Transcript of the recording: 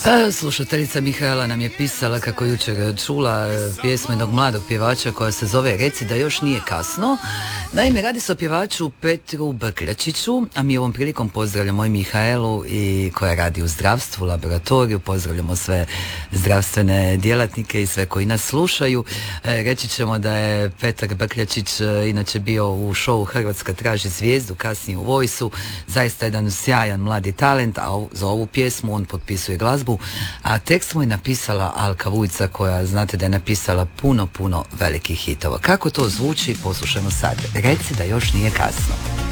Slušateljica Mihaela nam je pisala kako jučer čula pjesmu jednog mladog pjevača koja se zove Reci da još nije kasno. Naime, radi se o pjevaču Petru Brkljačiću, a mi ovom prilikom pozdravljamo i Mihaelu i koja radi u zdravstvu, laboratoriju, pozdravljamo sve zdravstvene djelatnike i sve koji nas slušaju. Reći ćemo da je Petar Brkljačić inače bio u šovu Hrvatska traži zvijezdu, kasnije u Vojsu, zaista jedan sjajan mladi talent, a za ovu pjesmu on potpisuje glazbu, a tekst mu je napisala Alka Vujca, koja znate da je napisala puno velikih hitova. Kako to zvuči, poslušajmo sad. Reci da još nije kasno.